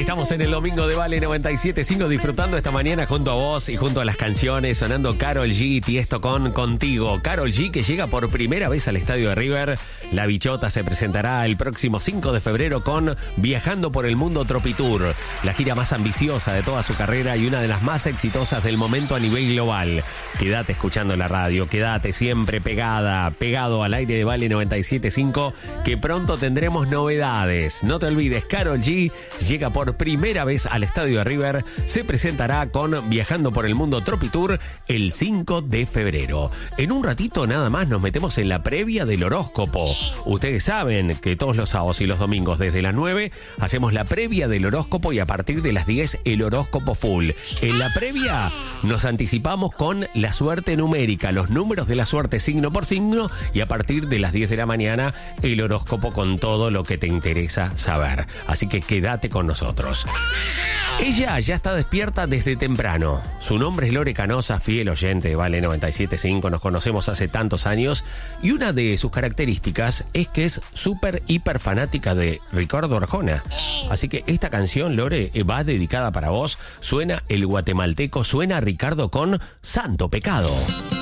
Estamos en el domingo de Vale 97.5 disfrutando esta mañana junto a vos y junto a las canciones, sonando Karol G y Tiesto con Contigo. Karol G que llega por primera vez al estadio de River. La Bichota se presentará el próximo 5 de febrero con Viajando por el Mundo Tropitour, la gira más ambiciosa de toda su carrera y una de las más exitosas del momento a nivel global. Quédate escuchando la radio, quédate siempre pegado al aire de Vale 97.5, que pronto tendremos novedades. No te olvides, Karol G llega por primera vez al estadio de River, se presentará con Viajando por el Mundo Tropitour el 5 de febrero. En un ratito nada más nos metemos en la previa del horóscopo. Ustedes saben que todos los sábados y los domingos desde las 9 hacemos la previa del horóscopo y a partir de las 10 el horóscopo full. En la previa nos anticipamos con la suerte numérica, los números de la suerte signo por signo, y a partir de las 10 de la mañana el horóscopo con todo lo que te interesa saber. Así que quédate con nosotros. Ella ya está despierta desde temprano. Su nombre es Lore Canosa, fiel oyente de Vale 97.5. Nos conocemos hace tantos años y una de sus características es que es súper, hiper fanática de Ricardo Arjona. Así que esta canción, Lore, va dedicada para vos. Suena el guatemalteco, suena Ricardo con Santo Pecado.